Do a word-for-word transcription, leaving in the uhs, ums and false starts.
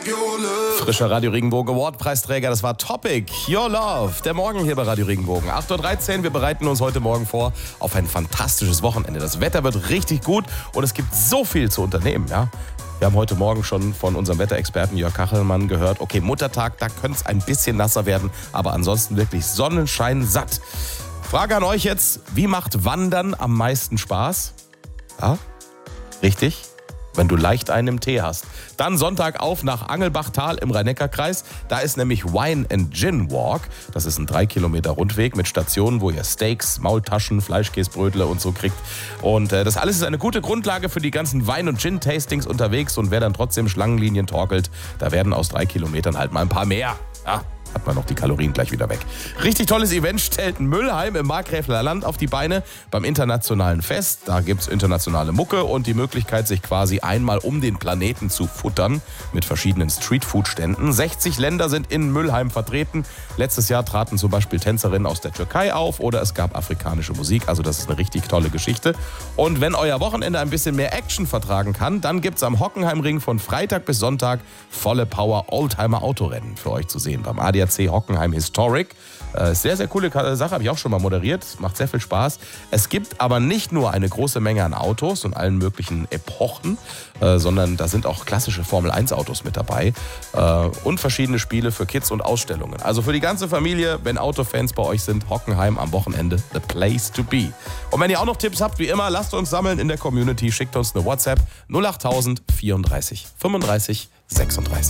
Frischer Radio Regenbogen Award Preisträger, das war Topic, Your Love. Der Morgen hier bei Radio Regenbogen. acht Uhr dreizehn, wir bereiten uns heute Morgen vor auf ein fantastisches Wochenende. Das Wetter wird richtig gut und es gibt so viel zu unternehmen, ja. Wir haben heute Morgen schon von unserem Wetterexperten Jörg Kachelmann gehört, okay, Muttertag, da könnte es ein bisschen nasser werden, aber ansonsten wirklich Sonnenschein satt. Frage an euch jetzt, wie macht Wandern am meisten Spaß? Ja, richtig, wenn du leicht einen im Tee hast. Dann Sonntag auf nach Angelbachtal im Rhein-Neckar-Kreis. Da ist nämlich Wine and Gin Walk. Das ist ein drei Kilometer Rundweg mit Stationen, wo ihr Steaks, Maultaschen, Fleischkäsebrötle und so kriegt. Und äh, das alles ist eine gute Grundlage für die ganzen Wein- und Gin-Tastings unterwegs. Und wer dann trotzdem Schlangenlinien torkelt, da werden aus drei Kilometern halt mal ein paar mehr. Ja. Hat man noch die Kalorien gleich wieder weg. Richtig tolles Event stellt Müllheim im Markgräfler Land auf die Beine beim internationalen Fest. Da gibt's internationale Mucke und die Möglichkeit, sich quasi einmal um den Planeten zu futtern mit verschiedenen Streetfood-Ständen. sechzig Länder sind in Müllheim vertreten. Letztes Jahr traten zum Beispiel Tänzerinnen aus der Türkei auf oder es gab afrikanische Musik. Also das ist eine richtig tolle Geschichte. Und wenn euer Wochenende ein bisschen mehr Action vertragen kann, dann gibt's am Hockenheimring von Freitag bis Sonntag volle Power Oldtimer-Autorennen für euch zu sehen beim A D A C Hockenheim Historic. Äh, sehr, sehr coole Sache, habe ich auch schon mal moderiert. Macht sehr viel Spaß. Es gibt aber nicht nur eine große Menge an Autos und allen möglichen Epochen, äh, sondern da sind auch klassische Formel eins Autos mit dabei äh, und verschiedene Spiele für Kids und Ausstellungen. Also für die ganze Familie, wenn Autofans bei euch sind, Hockenheim am Wochenende, the place to be. Und wenn ihr auch noch Tipps habt, wie immer, lasst uns sammeln in der Community. Schickt uns eine WhatsApp null acht tausend vierunddreißig fünfunddreißig sechsunddreißig.